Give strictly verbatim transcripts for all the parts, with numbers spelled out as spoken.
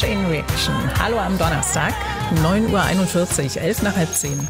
Chain Reaction. Hallo am Donnerstag, neun Uhr einundvierzig, elf nach halb zehn.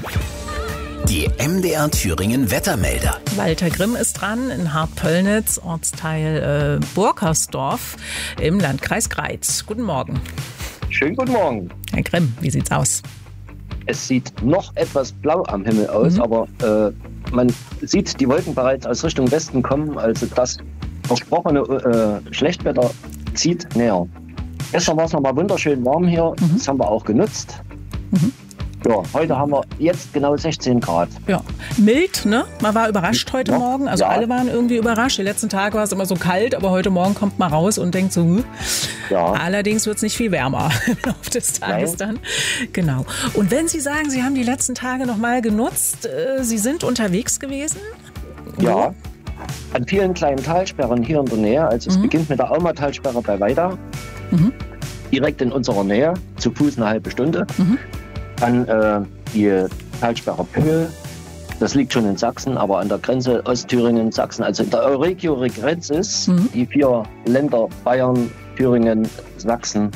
Die M D R Thüringen Wettermelder. Walter Grimm ist dran in Hartpöllnitz, Ortsteil äh, Burkersdorf im Landkreis Greiz. Guten Morgen. Schönen guten Morgen. Herr Grimm, wie sieht's aus? Es sieht noch etwas blau am Himmel aus, mhm. aber äh, man sieht die Wolken bereits aus Richtung Westen kommen. Also das versprochene äh, Schlechtwetter zieht näher. Gestern war es noch mal wunderschön warm hier. Mhm. Das haben wir auch genutzt. Mhm. Ja, heute haben wir jetzt genau sechzehn Grad. Ja, mild, ne? Man war überrascht heute ja. Morgen. Also ja. alle waren irgendwie überrascht. Die letzten Tage war es immer so kalt, aber heute Morgen kommt man raus und denkt so, hm. ja. Allerdings wird es nicht viel wärmer im Laufe des Tages dann. Genau. Und wenn Sie sagen, Sie haben die letzten Tage noch mal genutzt, äh, Sie sind unterwegs gewesen? Ja, Wo? An vielen kleinen Talsperren hier in der Nähe. Also es mhm. beginnt mit der Auma-Talsperre bei Weida. Mhm. Direkt in unserer Nähe, zu Fuß eine halbe Stunde. Mhm. Dann äh, die Talsperre Pöhl, das liegt schon in Sachsen, aber an der Grenze Ostthüringen, Sachsen, also in der Euregio-Grenze ist, mhm. die vier Länder Bayern, Thüringen, Sachsen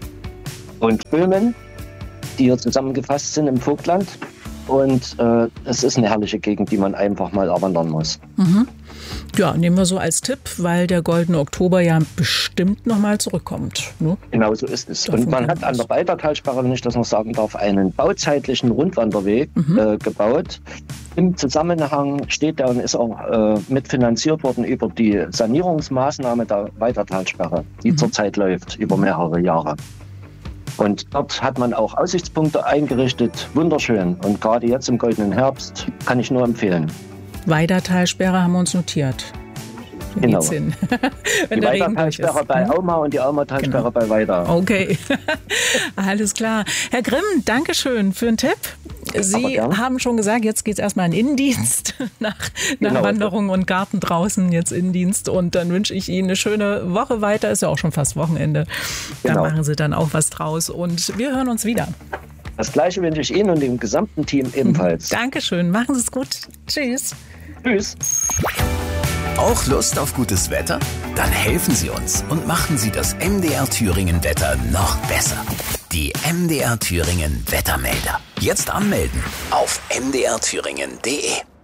und Böhmen, die hier zusammengefasst sind im Vogtland. Und äh, es ist eine herrliche Gegend, die man einfach mal erwandern muss. Mhm. Ja, nehmen wir so als Tipp, weil der Goldene Oktober ja bestimmt nochmal zurückkommt. Ne? Genau so ist es. Davon und man hat an der Weida-Talsperre, wenn ich das noch sagen darf, einen bauzeitlichen Rundwanderweg mhm. äh, gebaut. Im Zusammenhang steht der und ist auch äh, mitfinanziert worden über die Sanierungsmaßnahme der Weida-Talsperre, die mhm. zurzeit läuft, über mehrere Jahre. Und dort hat man auch Aussichtspunkte eingerichtet. Wunderschön. Und gerade jetzt im goldenen Herbst kann ich nur empfehlen. Weida-Talsperre haben wir uns notiert. Genau. Hin. Die Weida-Talsperre bei Auma und die Auma-Talsperre genau. bei Weida. Okay, alles klar. Herr Grimm, danke schön für den Tipp. Sie haben schon gesagt, jetzt geht es erstmal in den Innendienst, nach, nach genau. Wanderung und Garten draußen, jetzt Innendienst. Und dann wünsche ich Ihnen eine schöne Woche weiter. Ist ja auch schon fast Wochenende. Genau. Da machen Sie dann auch was draus. Und wir hören uns wieder. Das Gleiche wünsche ich Ihnen und dem gesamten Team ebenfalls. Dankeschön, machen Sie es gut. Tschüss. Tschüss. Auch Lust auf gutes Wetter? Dann helfen Sie uns und machen Sie das M D R Thüringen Wetter noch besser. Die M D R Thüringen Wettermelder. Jetzt anmelden auf m d r thüringen punkt d e.